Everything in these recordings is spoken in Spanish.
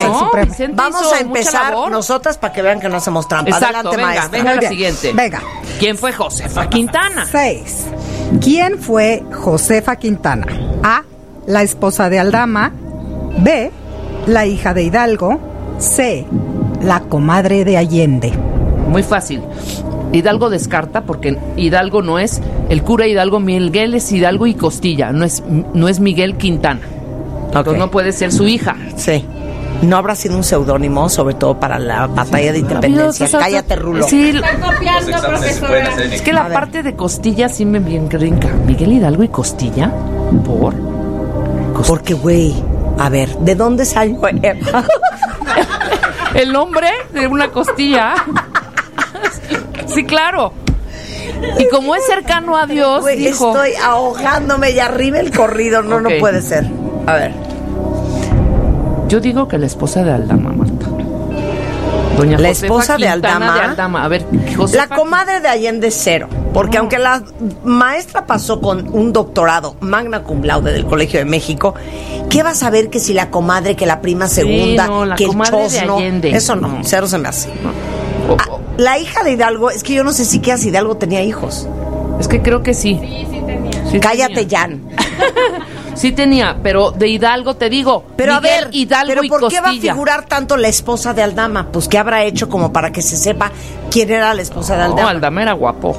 ¿no? Supremo. Vicente Vamos hizo a empezar mucha labor. nosotras para que vean que no hacemos trampa. Exacto, Adelante, venga, maestra. venga la bien. siguiente. Venga. ¿Quién fue Josefa Quintana? 6. ¿Quién fue Josefa Quintana? A, la esposa de Aldama. B, la hija de Hidalgo. C, la comadre de Allende. Muy fácil. Hidalgo descarta porque Hidalgo no es el cura Hidalgo. Miguel es Hidalgo y Costilla, no es Miguel Quintana. Entonces no puede ser su hija. Sí. No habrá sido un seudónimo, sobre todo para la batalla de independencia. Cállate, Rulo. Sí, Están copiando, profesora. es que la parte de Costilla sí me bien brinca. Miguel Hidalgo y Costilla, ¿por? Porque, güey, a ver, ¿de dónde salió? El nombre de una costilla. Sí, claro. Y como es cercano a Dios, Güey, dijo... estoy ahogándome y arriba el corrido. No, Ok. no puede ser. A ver. Yo digo que la esposa de Aldama, Marta. Doña La Josefa esposa de Quintana Aldama. A ver, Josefa... La comadre de Allende, cero. Porque aunque la maestra pasó con un doctorado magna cum laude del Colegio de México, ¿qué vas a ver que si la comadre, que la prima segunda, no, la que el comadre de chosno? Allende. Eso no, No. cero se me hace. No. Ah, la hija de Hidalgo, es que yo no sé si que Hidalgo tenía hijos. Es que creo que sí. Sí Cállate, tenía. Jan. Sí tenía, pero de Hidalgo te digo. Pero Miguel, a ver, Hidalgo ¿pero y por qué va a Costilla. figurar tanto la esposa de Aldama? Pues ¿qué habrá hecho como para que se sepa quién era la esposa de Aldama? No, Aldama era guapo.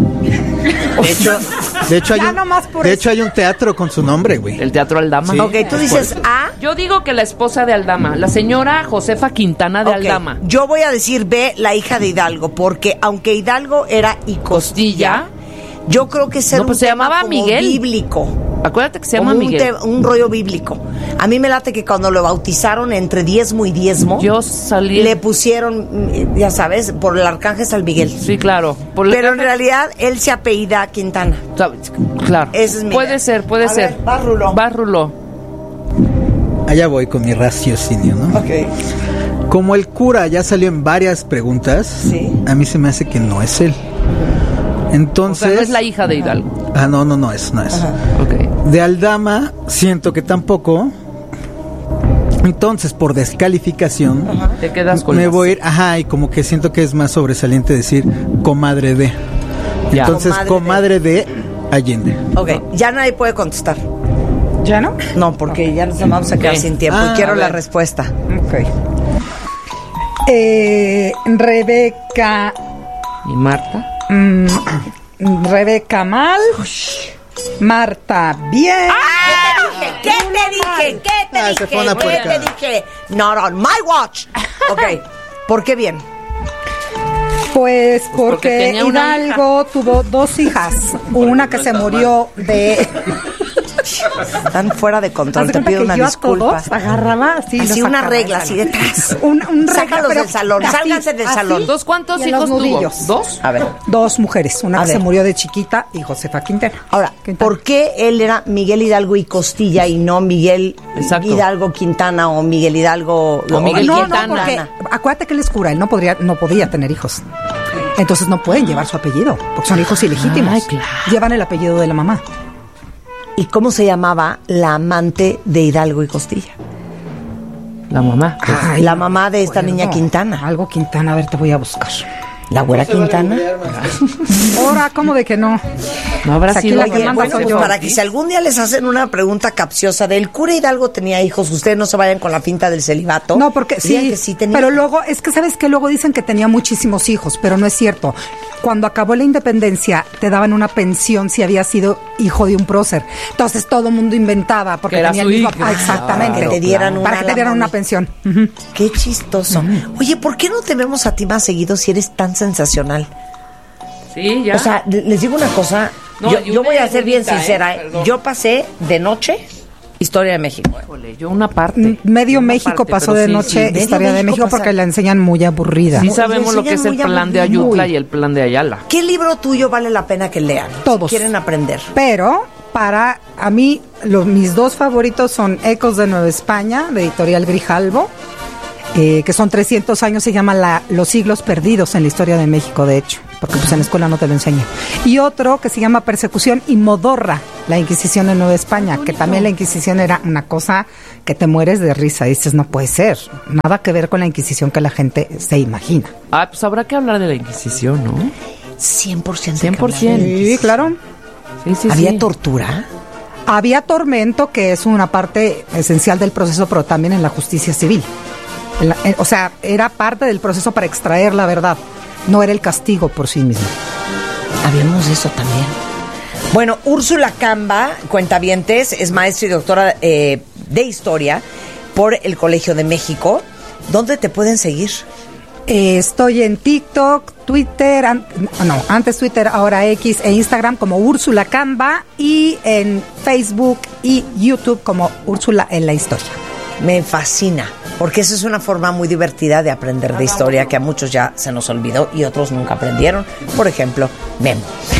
De hecho, Ya nomás por de eso. hecho hay un teatro con su nombre, güey. El teatro Aldama. Sí. Ok, tú dices A. Yo digo que la esposa de Aldama, la señora Josefa Quintana de Ok, Aldama. yo voy a decir B, la hija de Hidalgo, porque aunque Hidalgo era y Costilla, yo creo que es No, un pues se tema llamaba como Miguel. bíblico. Acuérdate que se Como llama un, Miguel. un rollo bíblico. A mí me late que cuando lo bautizaron entre diezmo y diezmo, Yo salí. le pusieron, ya sabes, por el arcángel San Miguel. Sí, claro. Por Pero en realidad él se apellida Quintana. Claro. Ese es mi Puede idea. ser, puede A ser. ver, va, Rulo. Va, Rulo. Allá voy con mi raciocinio, ¿no? Ok. Como el cura ya salió en varias preguntas, Sí. a mí se me hace que no es él. O Entonces... sea, no es la hija de Hidalgo. Ah, no es. Ok. De Aldama siento que tampoco. Entonces, por descalificación, Te quedas con me las- voy a ir, y como que siento que es más sobresaliente decir comadre de. Ya. Entonces, Comadre comadre de Allende. Ok, ya nadie puede contestar. ¿Ya no? No, porque ya nos vamos a quedar Ok. sin tiempo. Ah, y quiero a la ver. respuesta. Ok. Rebeca. ¿Y Marta? Rebeca mal. Marta bien. ¿Qué te dije? ¿Qué te se fue una dije? ¿Qué puerca. te dije? Not on my watch. Ok, ¿por qué bien? Pues porque porque tenía una Hidalgo tuvo 2 hijas. Una que se murió de... Están fuera de control. Haz de Te cuenta pido que una yo disculpa. a todos agarraba así. Así los una sacaba regla, del así salón. detrás. Un regla, Sácalos pero del salón, así, sálganse del así, salón. ¿Dos cuántos y en hijos los tuvo? nudillos. ¿Dos? A ver. 2 mujeres. Una A que se ver. murió de chiquita y Josefa Quintana. Ahora, Quintana. ¿por qué él era Miguel Hidalgo y Costilla y no Miguel Exacto. Hidalgo Quintana o Miguel Hidalgo O Miguel No, Quintana. no, porque acuérdate que él es cura, él no podía tener hijos. Entonces no pueden llevar su apellido, porque son hijos ilegítimos. Ay, claro. Llevan el apellido de la mamá. ¿Y cómo se llamaba la amante de Hidalgo y Costilla? La mamá. La mamá de esta niña Quintana. Algo Quintana, a ver, te voy a buscar. ¿La güera Quintana? Ahora, ¿cómo de que no? No habrá Pues aquí sido. la que Oye, manda bueno, soy pues yo. para que si algún día les hacen una pregunta capciosa del cura Hidalgo tenía hijos, ustedes no se vayan con la finta del celibato. No, porque Digan sí, que sí tenía. pero luego, es que sabes que luego dicen que tenía muchísimos hijos, pero no es cierto. Cuando acabó la independencia, te daban una pensión si habías sido hijo de un prócer. Entonces todo el mundo inventaba porque Que era tenía su el mismo. hija. Ah, exactamente. Que te dieran una para que te dieran la una mami. pensión. Ujú. Qué chistoso. Oye, ¿por qué no te vemos a ti más seguido si eres tan sensacional? Sí, ya. O sea, les digo una cosa. No, yo, y yo una voy a ser bien erudita, sincera. perdón. Yo pasé de noche Historia de México. Híjole, yo una parte. Medio Una México parte, pasó pero de sí, noche sí. Historia de Medio México México porque pasa- la enseñan muy aburrida. Sí Muy- sabemos lo que es el enseñan muy plan de aburrido. Ayutla y el plan de Ayala. ¿Qué libro tuyo vale la pena que lean? Todos. Si quieren aprender. Pero para a mí mis 2 favoritos son Ecos de Nueva España, de Editorial Grijalbo, que son 300 años, se llama Los siglos perdidos en la historia de México, de hecho, porque pues en la escuela no te lo enseñan. Y otro que se llama Persecución y Modorra, la Inquisición en Nueva España, que también la Inquisición era una cosa que te mueres de risa. Dices, no puede ser. Nada que ver con la Inquisición que la gente se imagina. Pues habrá que hablar de la Inquisición, ¿no? 100%. 100%. Sí, claro. Sí, ¿Había tortura? Había tormento, que es una parte esencial del proceso, pero también en la justicia civil. O sea, era parte del proceso para extraer la verdad. No era el castigo por sí mismo. Habíamos de eso también. Bueno, Úrsula Camba, cuentavientes, es maestra y doctora de Historia por el Colegio de México. ¿Dónde te pueden seguir? Estoy en TikTok, Twitter, antes Twitter, ahora X e Instagram como Úrsula Camba, y en Facebook y YouTube como Úrsula en la Historia. Me fascina, porque esa es una forma muy divertida de aprender de historia que a muchos ya se nos olvidó y otros nunca aprendieron. Por ejemplo, Memo.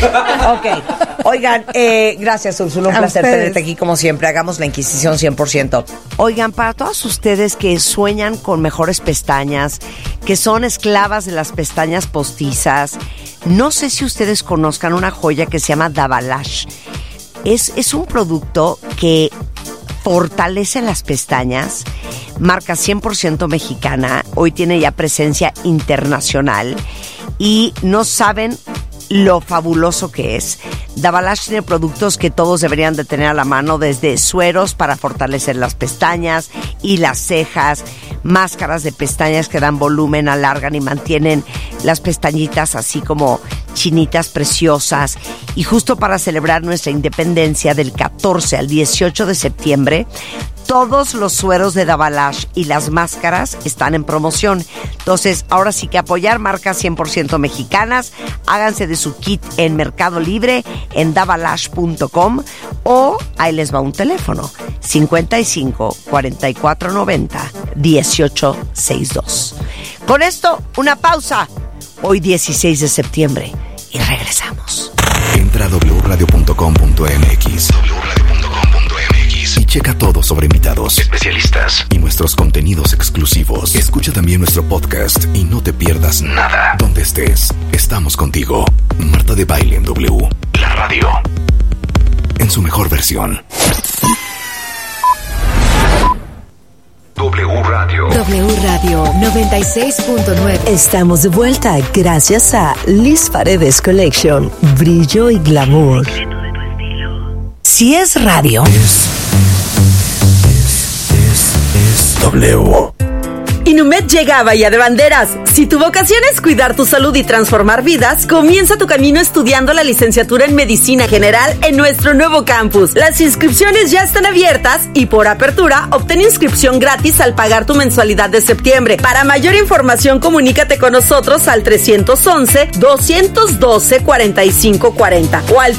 Ok, oigan, gracias Úrsula, un placer tenerte aquí como siempre. Hagamos la Inquisición 100%. Oigan, para todos ustedes que sueñan con mejores pestañas, que son esclavas de las pestañas postizas, no sé si ustedes conozcan una joya que se llama Dabalash. Es un producto que fortalece las pestañas, marca 100% mexicana, hoy tiene ya presencia internacional y no saben lo fabuloso que es. Dabalash tiene productos que todos deberían de tener a la mano, desde sueros para fortalecer las pestañas y las cejas, máscaras de pestañas que dan volumen, alargan y mantienen las pestañitas así como chinitas preciosas. Y justo para celebrar nuestra independencia del 14 al 18 de septiembre, todos los sueros de Dabalash y las máscaras están en promoción. Entonces, ahora sí que apoyar marcas 100% mexicanas. Háganse de su kit en Mercado Libre, en dabalash.com, o ahí les va un teléfono: 55 44 90 18 62. Con esto, una pausa. Hoy 16 de septiembre y regresamos. Entra a wradio.com.mx y checa todo sobre invitados, especialistas y nuestros contenidos exclusivos. Escucha también nuestro podcast y no te pierdas nada. Donde estés, estamos contigo. Marta de Baile en W, la radio, en su mejor versión. W Radio 96.9. Estamos de vuelta gracias a Liz Paredes Collection. Brillo y glamour. Si es radio, Es W. Inumet llega a Bahía de Banderas. Si tu vocación es cuidar tu salud y transformar vidas, comienza tu camino estudiando la licenciatura en Medicina General en nuestro nuevo campus. Las inscripciones ya están abiertas y por apertura obtén inscripción gratis al pagar tu mensualidad de septiembre. Para mayor información, comunícate con nosotros al 311-212-4540 o al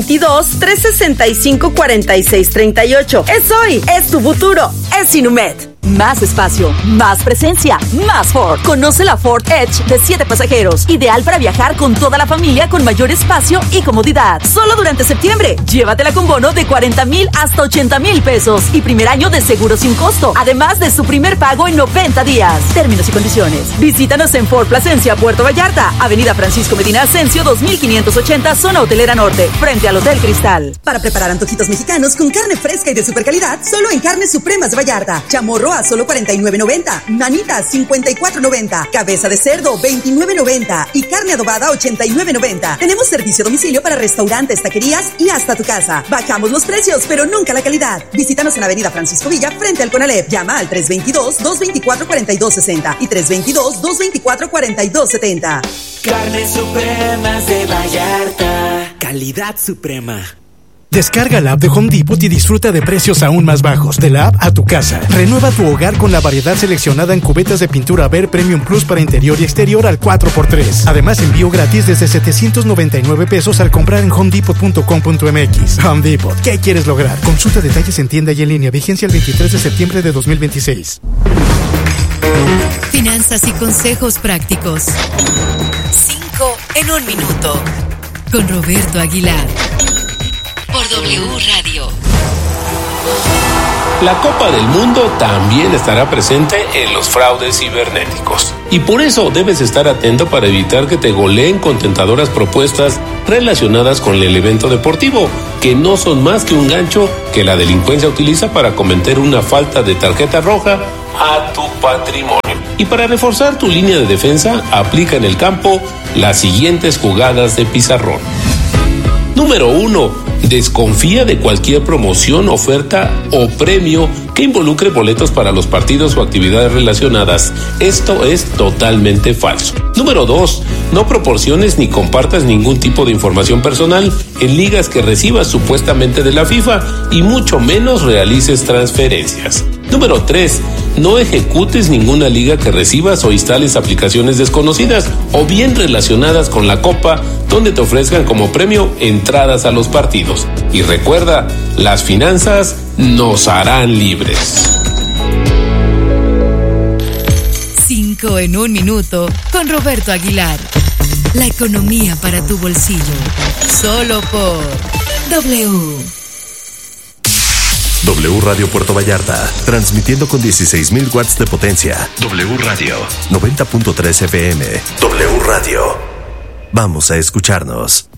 322-365-4638. Es hoy, es tu futuro, es Inumet. Más espacio, más presencia, más Ford. Conoce la Ford Edge de 7 pasajeros. Ideal para viajar con toda la familia con mayor espacio y comodidad. Solo durante septiembre. Llévatela con bono de 40,000 hasta 80,000 pesos. Y primer año de seguro sin costo. Además de su primer pago en 90 días. Términos y condiciones. Visítanos en Ford Plasencia, Puerto Vallarta. Avenida Francisco Medina Ascencio, 2580, zona hotelera norte. Frente al Hotel Cristal. Para preparar antojitos mexicanos con carne fresca y de super calidad, solo en Carnes Supremas de Vallarta. Chamorro a solo $49.90, manitas $54.90, cabeza de cerdo $29.90 y carne adobada $89.90. Tenemos servicio a domicilio para restaurantes, taquerías y hasta tu casa. Bajamos los precios, pero nunca la calidad. Visítanos en Avenida Francisco Villa, frente al Conalep. Llama al 322-224-4260 y 322-224-4270. Carnes Supremas de Vallarta. Calidad suprema. Descarga la app de Home Depot y disfruta de precios aún más bajos. De la app a tu casa. Renueva tu hogar con la variedad seleccionada en cubetas de pintura Ver Premium Plus para interior y exterior al 4x3. Además, envío gratis desde 799 pesos al comprar en homedepot.com.mx. Home Depot, ¿qué quieres lograr? Consulta detalles en tienda y en línea. Vigencia el 23 de septiembre de 2026. Finanzas y consejos prácticos. 5 en 1 minuto. Con Roberto Aguilar. Por W Radio. La Copa del Mundo también estará presente en los fraudes cibernéticos. Y por eso debes estar atento para evitar que te goleen con tentadoras propuestas relacionadas con el evento deportivo, que no son más que un gancho que la delincuencia utiliza para cometer una falta de tarjeta roja a tu patrimonio. Y para reforzar tu línea de defensa, aplica en el campo las siguientes jugadas de pizarrón. Número 1. Desconfía de cualquier promoción, oferta o premio que involucre boletos para los partidos o actividades relacionadas. Esto es totalmente falso. Número 2. No proporciones ni compartas ningún tipo de información personal en ligas que recibas supuestamente de la FIFA y mucho menos realices transferencias. Número 3. No ejecutes ninguna liga que recibas o instales aplicaciones desconocidas o bien relacionadas con la Copa donde te ofrezcan como premio entradas a los partidos. Y recuerda, las finanzas nos harán libres. 5 en 1 minuto con Roberto Aguilar. La economía para tu bolsillo. Solo por W. W Radio Puerto Vallarta, transmitiendo con 16,000 watts de potencia. W Radio 90.3 FM. W Radio. Vamos a escucharnos.